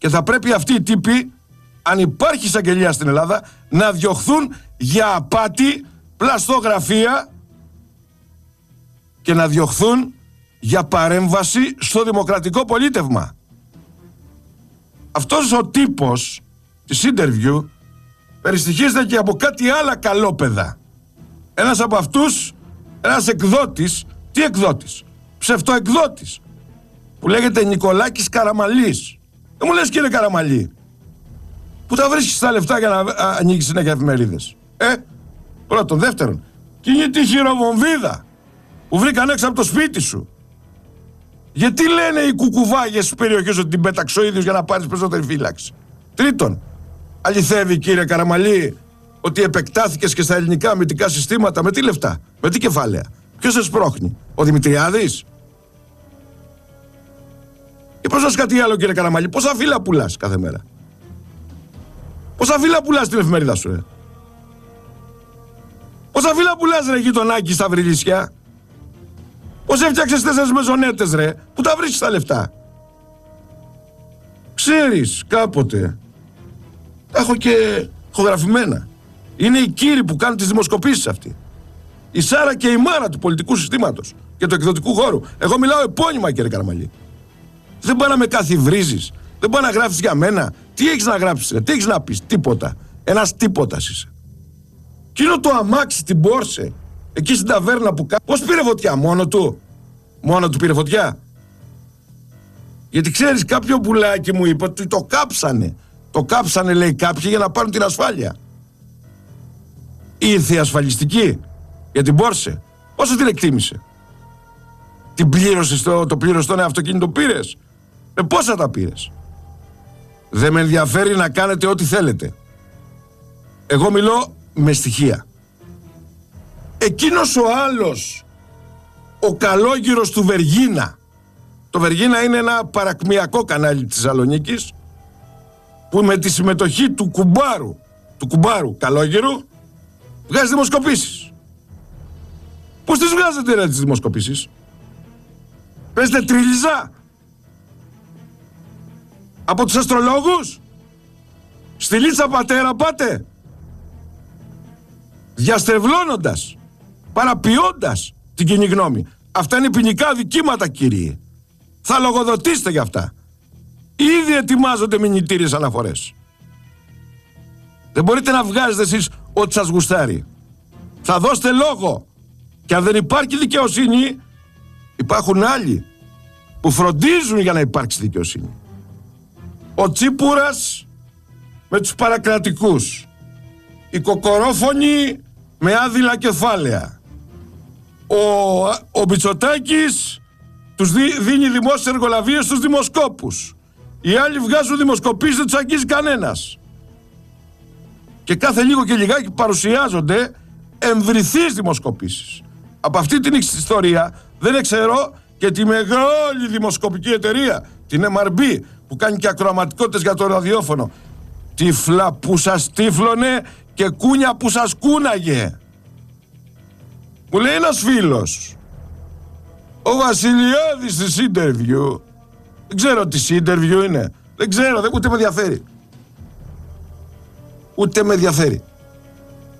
Και θα πρέπει αυτοί οι τύποι, αν υπάρχει εισαγγελία στην Ελλάδα, να διωχθούν για απάτη, πλαστογραφία και να διωχθούν για παρέμβαση στο δημοκρατικό πολίτευμα. Αυτός ο τύπος της interview περιστοιχίζεται και από κάτι άλλα καλόπαιδα. Ένας από αυτούς, ένας εκδότης, τι εκδότης, ψευτοεκδότης, που λέγεται Νικολάκης Καραμαλής. Δεν μου λες κύριε Καραμαλή, που τα βρίσκεις τα λεφτά για να ανοίγεις συνέχεια εφημερίδες? Πρώτον. Δεύτερον, και τη χειροβομβίδα που βρήκαν έξω από το σπίτι σου. Γιατί λένε οι κουκουβάγες στις περιοχές ότι την πέταξε ο ίδιος για να πάρεις περισσότερη φύλαξη? Τρίτον, αληθεύει κύριε Καραμαλή ότι επεκτάθηκες και στα ελληνικά αμυντικά συστήματα? Με τι λεφτά, με τι κεφάλαια? Ποιος σε σπρώχνει, ο Δημητριάδης? Και πώς να σου κάτι άλλο κύριε Καραμαλή, πόσα φύλλα πουλάς κάθε μέρα? Πόσα φύλλα πουλάς στην εφημερίδα σου, ρε? Πόσα φύλλα πουλάς ρε γειτονάκι στα Βρυλίσια? Πώς έφτιαξες 4 μεζονέτες ρε? Πού τα βρίσκεις τα λεφτά? Ξέρεις, κάποτε τα έχω και ηχογραφημένα. Είναι οι κύριοι που κάνουν τις δημοσκοπήσεις αυτοί. Η Σάρα και η Μάρα του πολιτικού συστήματος και του εκδοτικού χώρου. Εγώ μιλάω επώνυμα κύριε Καραμαλή. Δεν πάει να με καθιβρίζεις. Δεν πάει να γράφεις για μένα. Τι έχεις να γράψεις ρε? Τι έχεις να πεις? Τίποτα. Ένας τίποτας είσαι. Εκείνο το αμάξι στην Πόρσε, εκεί στην ταβέρνα που κάνει, πώς πήρε φωτιά? Μόνο του? Μόνο του πήρε φωτιά? Γιατί ξέρεις, κάποιο πουλάκι μου είπε ότι το κάψανε. Το κάψανε λέει κάποιοι για να πάρουν την ασφάλεια. Ήρθε η ασφαλιστική για την Πόρσε. Όσο την εκτίμησε? Την πλήρωσες, το πλήρωσε το αυτοκίνητο πήρες? Πόσα τα πήρες? Δεν με ενδιαφέρει να κάνετε ό,τι θέλετε. Εγώ μιλώ με στοιχεία. Εκείνος ο άλλος, ο καλόγυρος του Βεργίνα. Το Βεργίνα είναι ένα παρακμιακό κανάλι της Θεσσαλονίκης που με τη συμμετοχή του κουμπάρου καλόγυρου βγάζει δημοσκοπήσεις. Πώς τις βγάζετε ρε τις δημοσκοπήσεις? Παίζετε τριλιζά από τους αστρολόγους? Στη Λίτσα πατέρα πάτε, διαστρεβλώνοντας, παραποιώντας την κοινή γνώμη. Αυτά είναι ποινικά δικήματα κύριε. Θα λογοδοτήσετε γι' αυτά. Ήδη ετοιμάζονται μηνυτήριες αναφορές. Δεν μπορείτε να βγάζετε εσείς ό,τι σας γουστάρει. Θα δώσετε λόγο. Και αν δεν υπάρχει δικαιοσύνη, υπάρχουν άλλοι που φροντίζουν για να υπάρξει δικαιοσύνη. Ο Τσίπουρας με τους παρακρατικούς. Οι κοκορόφωνοι με άδειλα κεφάλαια. Ο Μητσοτάκης τους δίνει δημόσιες εργολαβίες στους δημοσκόπους. Οι άλλοι βγάζουν δημοσκοπήσεις, δεν τους αγγίζει κανένας. Και κάθε λίγο και λιγάκι παρουσιάζονται εμβριθείς δημοσκοπήσεις. Από αυτή την ιστορία δεν ξέρω και τη μεγάλη δημοσκοπική εταιρεία, την MRB, που κάνει και ακροαματικότητες για το ραδιόφωνο. Τύφλα που σας τύφλωνε και κούνια που σας κούναγε. Μου λέει ένας φίλος, ο Βασιλιάδης της interview, δεν ξέρω τι interview είναι, δεν ξέρω, ούτε με ενδιαφέρει. Ούτε με ενδιαφέρει.